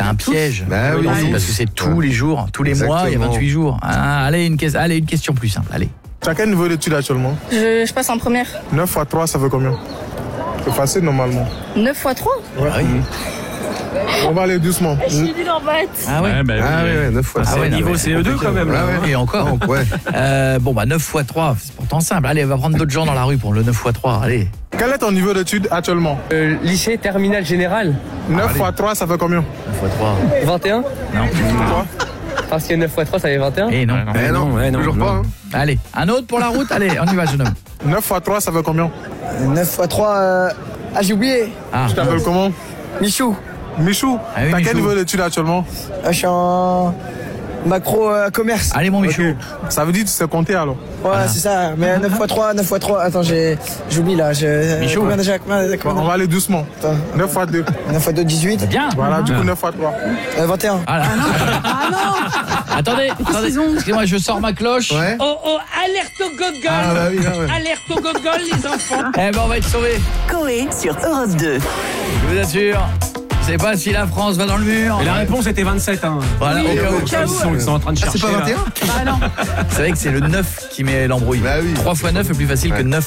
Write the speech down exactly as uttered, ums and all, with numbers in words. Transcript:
un piège. Bah oui, oui, parce que c'est tous les jours, tous les Exactement. mois, il y a vingt-huit jours. Ah, allez, une, allez, une question plus simple, allez. Tu as quel niveau d'études actuellement? je, je passe en première. neuf fois trois, ça fait combien? C'est facile normalement. neuf fois trois? Ouais. Ah oui. On va aller doucement. Je suis nul en maths. Ah ouais, ouais, bah, Ah oui, ouais, neuf fois. Ah c'est ouais, non, niveau mais C E deux quand même. Ouais, Là, ouais. Et encore. Donc, ouais. Euh, bon, bah neuf fois trois, c'est pourtant simple. Allez, on va prendre d'autres gens dans la rue pour le neuf fois trois. Allez. Quel est ton niveau d'études actuellement? Euh, lycée terminal général. neuf fois trois, ça fait combien? neuf fois trois. vingt et un. Non. Pourquoi? Parce que neuf fois trois, ça fait vingt et un. Eh non. Eh non, ouais, non, toujours non. pas. Hein. Allez, un autre pour la route. Allez, on y va, jeune homme. neuf fois trois, ça fait combien? neuf fois trois, euh... ah j'ai oublié. Ah, Tu t'appelles comment? Michou, Michou. Ah oui, T'as Michou. quel niveau d'études actuellement? euh, je suis en macro euh, commerce. allez, mon Michou. Ok. Ça veut dire que tu sais compter alors? Ouais, c'est ça, mais neuf fois trois, neuf fois trois, attends, j'ai j'oublie là. Je... Michou. Combien déjà combien, combien, On va aller doucement. Attends. neuf fois deux. neuf fois deux, dix-huit. Bien. Voilà, du coup neuf fois trois. Euh, vingt et un. Voilà. Ah non. Attendez, attendez. Excusez-moi, je sors ma cloche. Ouais. Oh oh, alerte au gogol. Ah bah oui, là, ouais. Alerte au gogol, les enfants. Eh ben, on va être sauvés. Coé sur Europe deux. Je vous assure. Je sais pas si la France va dans le mur. Et la réponse était vingt-sept. Hein. Voilà, Oui, au cas où. au cas Ils sont, ils sont en train de Ah, chercher. c'est pas là. vingt et un? Bah non. C'est vrai que c'est le neuf qui met l'embrouille. Bah oui. trois fois neuf est plus facile que Ouais. neuf